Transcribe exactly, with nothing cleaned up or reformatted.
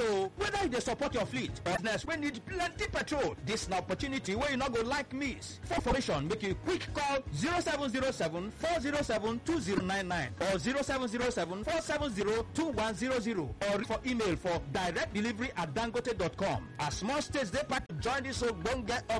so whether you dey support your fleet or business wey need plenty petrol, this na opportunity wey you no go like miss. For information, make you quick call zero seven zero seven four zero seven two zero nine nine or zero seven zero seven four seven zero two one zero zero or for email for direct delivery at dangote dot com. As small states dey part join this ogbonge